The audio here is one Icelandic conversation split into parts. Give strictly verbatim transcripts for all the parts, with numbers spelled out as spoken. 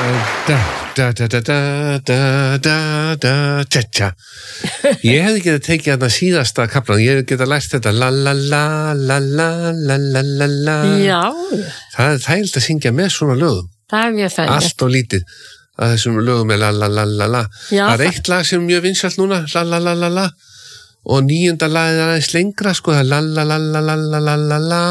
da, da, da, da, da, da, da, da, tja, tja. Ég hefði getað tekið þarna síðasta kaflan, ég hefði getað lært þetta la la la la la la la la la. Já. Það er þægilegt að syngja með svona lögum. Það er mjög þægilegt. Allt og lítið að þessum lögum með la la la la la. Já, það er eitt lag sem er mjög vinsælt núna, la la la la la. Og níunda lagið er aðeins lengra, sko, það er la la la la la la la la la.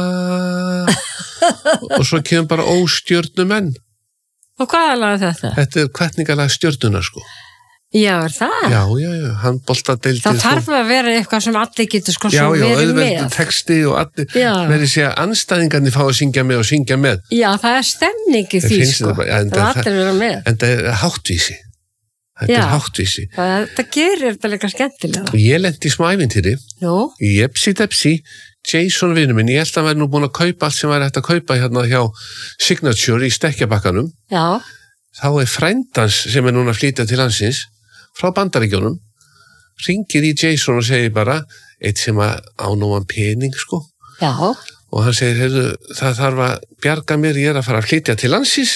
Og svo kemur bara óstjörnumenn. Og hvað er lag þetta? Þetta er hvatningalag stjörnuna, sko. Já, er það? Já, já, já, hann boltadeildið. Það þarf að vera eitthvað sem allir getur sko já, svo já, verið með. Já, auðveldur texti og allir, Já. verið sé að anstæðingarnir fá að syngja með og syngja með. Já, það er stemning í Mér því, finnst sko. þetta bara- ja, en það er það- allir vera með. En það er háttvísi. Þetta Já. er háttvísi. Það, það gerir þetta líka skemmtilega. Og ég lendi í smá ævintýri, Jú, í Epsi-Depsi, Jason vinur minn, ég held að hann væri nú búin að kaupa allt sem væri hægt að kaupa hérna hjá Signature í stekkjabakkanum. já, Þá er frændans sem er núna að flytja til landsins frá Bandaríkjunum, ringir í Jason og segir bara eitt sem að ánóan pening, sko. já, Og hann segir, heyrðu, það þarf að bjarga mér, ég er að fara að flytja til landsins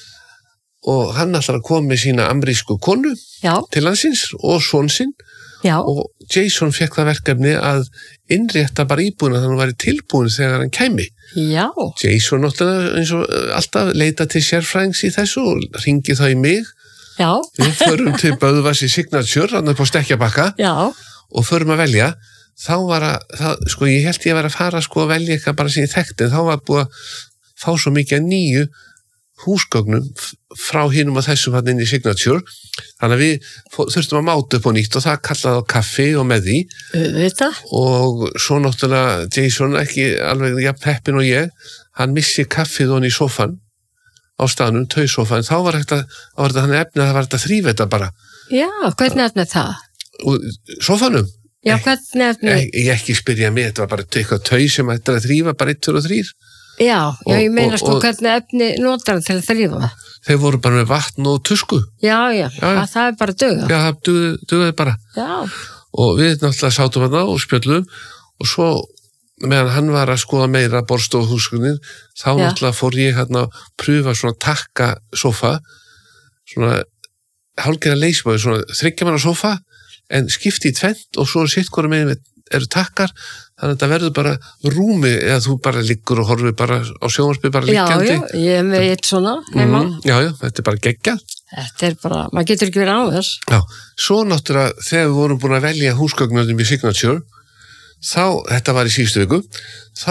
og hann ætlar að koma með sína amrísku konu já, til landsins og son sinn já, og Jason fekk það verkefni að innrétta bara íbúðina þannig að hann væri tilbúin þegar hann kæmi. já, Jason náttúrulega eins og alltaf leita til sérfræðings í þessu og ringi það í mig. já, Við förum til Böðvars í Signature, hann er på Stekkjabakka já, og förum að velja. Þá var að, það, sko ég held ég var að fara sko að velja eitthvað bara sem ég þekkti en þá var búið að fá svo mikið að nýju húsgögnum frá hinum og þessum hann inn í Signature. Þannig að við fó- þurftum að máta upp á nýtt og það kallaði á kaffi og með því auðvitað. og svo náttúrulega Jason ekki alveg jafn heppin og ég, hann missi kaffið honni í sófan á staðnum, tausófan, þá var þetta, þá var þetta hann efni að það var þetta þrýf þetta bara Já, hvernig efnið það? og sófanum. Já, hvernig efnið? Ég, ég ekki spyrja mig, þetta var bara eitthvað tau sem hættir að þrýfa, bara eitt, tveir og þrýr. Já, já, Og- ég meina og- sko og- hvernig efni notar til að þrýfa það. Þeir voru bara með vatn og tusku. Já, já, Já, já. að það er bara döga. Já, það duði, duði bara. Já, Og við náttúrulega sátum hann og spjöllum og svo meðan hann var að skoða meira borðstofhúsgögnin, þá Já. náttúrulega fór ég hérna að pröfa svona takka sofa, svona hálfgerða leysbóði, svona þriggja manna sofa, en skipti í tvennt og svo sitt hvora megin eru takkar, þannig að þetta verður bara rúmi, eða þú bara liggur og horfir bara á sjónvarpið bara já, liggjandi. já, ég er með eitt svona heima. Mhm, já, já, þetta er bara geggjað. Þetta er bara, maður getur ekki verið á þess. Já, svo náttúrulega þegar við vorum búin að velja húsgögnum í Signature, þá, þetta var í síðustu viku, þá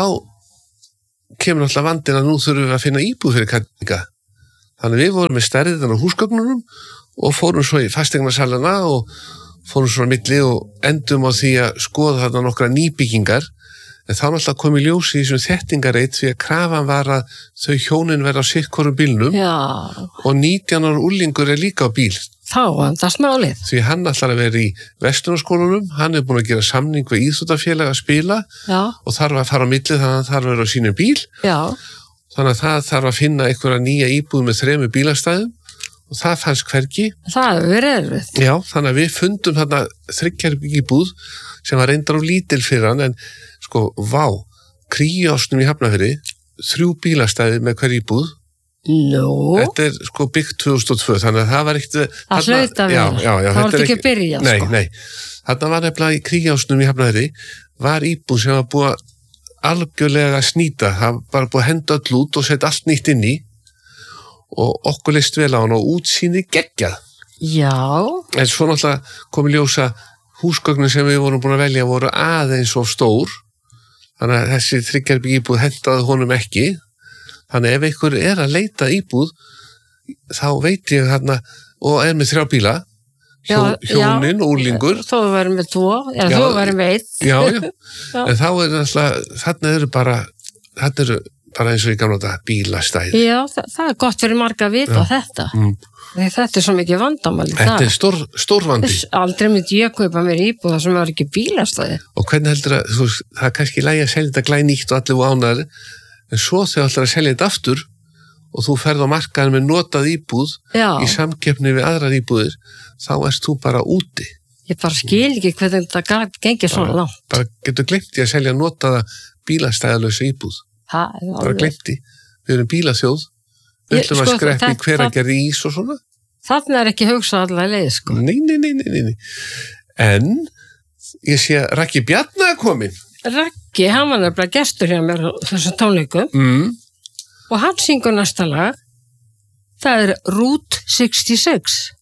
kemur náttúrulega vandinn að nú þurfum við að finna íbúð fyrir kallninga. Þannig við vorum með stærðin á húsgögnunum og fórum svo í fasteignasalana og fórum svo á milli og endum á því að skoða þarna nokkra nýbyggingar, en þá náttúrulega kom í ljós í þessum þettingareit því að krafan var að þau hjónin verða á sitt hvorum bílnum Já, og nítján ára úrlingur er líka á bíl. þá var það smálið. Því hann ætlar að vera í vestunarskólanum, hann er búin að gera samning við íþróttafélag að spila Já, og þarf að fara á milli þannig að hann þarf að vera á sínum bíl. já, Þannig að það þarf að finna einhverja nýja íbúð með þremur bílastæðum og það fannst hvergi. það hefur verið erfitt. Já, þannig að við fundum þarna þriggjarbyggja íbúð sem var reyndar of lítil fyrir hann en sko, vá, Kríásnum í Hafnarfirði, þrjú bílastæði með hver íbúð. Nú, Þetta er sko byggt tvö þúsund og tvö, þannig að það var ekkert... það hlaut að Já, vera. já, já. Það þetta var er ekki að byrja, Nei, sko. nei. Þarna var nefnilega í Kríásnum í Hafnarfirði, var íbúð sem var búið að algjörlega snýta, það var búið að henda öll út og setja allt nýtt inn í og okkur leist vel á hann og útsýni geggjað. Já, En svo náttúrulega kom í ljósa húsgögnin sem við vorum búin að velja voru aðeins of stór, þannig að þessi þriggjarbyggja íbúð hendaði honum ekki. Þannig ef einhver er að leita íbúð, þá veit ég þarna, og er með þrjá bíla, hjó, Já, hjónin, já. úrlingur, Þó þú verður með tvo, eða Já. þú verður með eitt. já, já, Já. en þá er alltaf, þarna eru bara, þarna eru bara eins og í gamla þetta bílastæði. Já, það, það er gott fyrir marga að vita þetta. Mm. Því þetta er svo mikið vandamál í Þetta það. er stór, stórvandi. Þess, aldrei myndi ég kaupa mér íbúða sem var ekki bílastæði. Og hvernig heldur að, þú veist, það er kannski lægi að selja þetta glænýtt og allir ánæður, en svo þegar ætlar að selja þetta aftur og þú ferð á markaðin með notað íbúð Já, í samkeppni við aðrar íbúðir, þá erst þú bara úti. ég bara skil ekki hvernig þetta gat- gengið svona langt. Bara getur glemt í að selja notaða bílastæðalösa íbúð. Það er Bara alveg, glemt í. Við erum bílaþjóð, Við Ég- ætlum að sko, skreppi það- hver að það- gera ís og svona. Þarna er ekki hugsað allar leið, sko. Nei, nei, nei, nei, nei, nei. En ég sé að Raggi Bjarna er komin. Raggi, hann var nefnilega gestur hjá mér á þessum tónleikum Mm. og hann syngur næsta lag. Það er Route sextíu og sex.